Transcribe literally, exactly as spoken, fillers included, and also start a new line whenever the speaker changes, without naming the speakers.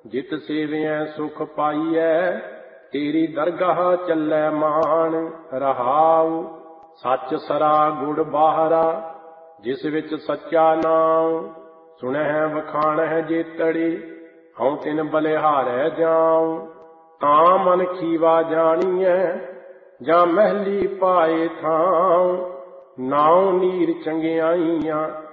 जित सेवियँ सुख पाइयै, तेरी दरगाह चलै मान। रहाउ सच सरा गुड़ बाहरा, जिस विच सच्चा नाम। सुनह वखाणह जेतड़ी, हऊँ तिन बलिहारै जाऊँ। तां मन खीवा जाणीਐ, ਜਾਂ ਮਹਿਲੀ ਪਾਏ ਥਾਂ। ਨਾਉ ਨੀਰ ਚੰਗਿਆਈਆਂ